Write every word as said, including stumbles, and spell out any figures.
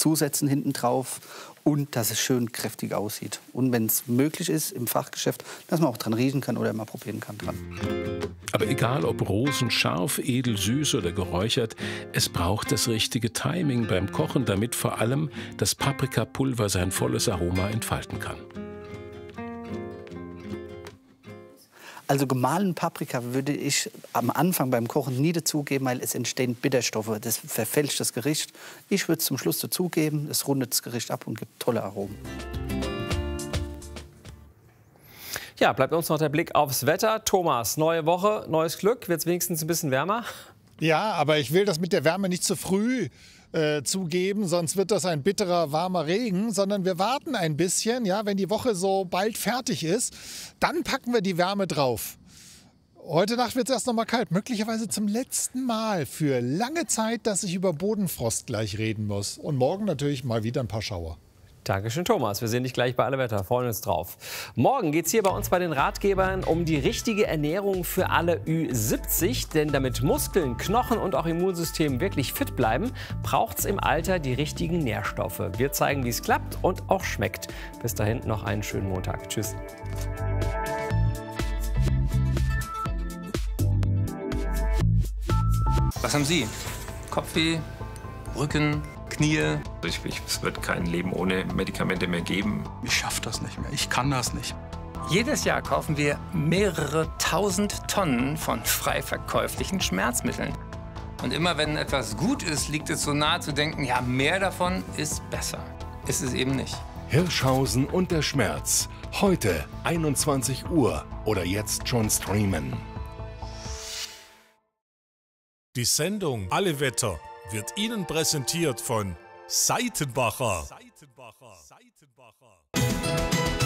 zusetzen hinten drauf und dass es schön kräftig aussieht. Und wenn es möglich ist im Fachgeschäft, dass man auch dran riechen kann oder mal probieren kann dran. Aber egal ob rosenscharf, edel, süß oder geräuchert, es braucht das richtige Timing beim Kochen, damit vor allem das Paprikapulver sein volles Aroma entfalten kann. Also gemahlene Paprika würde ich am Anfang beim Kochen nie dazugeben, weil es entstehen Bitterstoffe. Das verfälscht das Gericht. Ich würde es zum Schluss dazugeben. Es rundet das Gericht ab und gibt tolle Aromen. Ja, bleibt uns noch der Blick aufs Wetter. Thomas, neue Woche, neues Glück. Wird es wenigstens ein bisschen wärmer? Ja, aber ich will das mit der Wärme nicht zu früh äh, zugeben, sonst wird das ein bitterer, warmer Regen, sondern wir warten ein bisschen, ja, wenn die Woche so bald fertig ist, dann packen wir die Wärme drauf. Heute Nacht wird es erst noch mal kalt, möglicherweise zum letzten Mal für lange Zeit, dass ich über Bodenfrost gleich reden muss. Und morgen natürlich mal wieder ein paar Schauer. Dankeschön, Thomas. Wir sehen dich gleich bei Alle Wetter. Freuen uns drauf. Morgen geht es hier bei uns bei den Ratgebern um die richtige Ernährung für alle Ü siebzig. Denn damit Muskeln, Knochen und auch Immunsystem wirklich fit bleiben, braucht es im Alter die richtigen Nährstoffe. Wir zeigen, wie es klappt und auch schmeckt. Bis dahin noch einen schönen Montag. Tschüss. Was haben Sie? Kopfweh, Rücken, Knie? Ich, ich, es wird kein Leben ohne Medikamente mehr geben. Ich schaffe das nicht mehr. Ich kann das nicht. Jedes Jahr kaufen wir mehrere tausend Tonnen von frei verkäuflichen Schmerzmitteln. Und immer wenn etwas gut ist, liegt es so nahe zu denken, ja, mehr davon ist besser. Ist es eben nicht. Hirschhausen und der Schmerz. Heute einundzwanzig Uhr oder jetzt schon streamen. Die Sendung Alle Wetter wird Ihnen präsentiert von Seitenbacher.